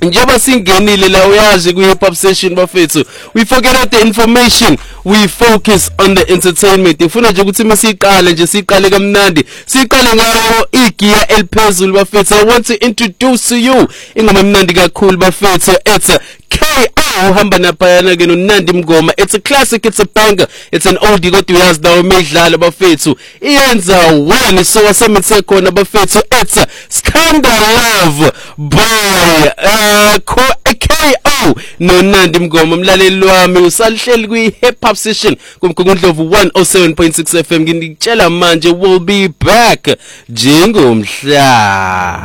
Njoba singenile la uyazi ku hip hop session bafethu. We forget out the information, we focus on the entertainment. Ifuna nje ukuthi masiqale nje siqale kamnandi. Siqale ngawo igiya eliphezulu bafethu. I want to introduce to you ingoma emnandi kakhulu bafethu. It's KO hamba naphayana ke noNandi Mngoma. It's a classic, it's a banger, it's an oldie kodwa uyazi nawo imidlalo bafethu. Iyenza one so wasemithe khona bafethu. It's Scandal Love by KO noNandi Mngoma. Mlaleli wami usalihleli kwi hip hop session kumgungundlovu 107.6 FM. Ngitshela manje we'll be back njengomhla.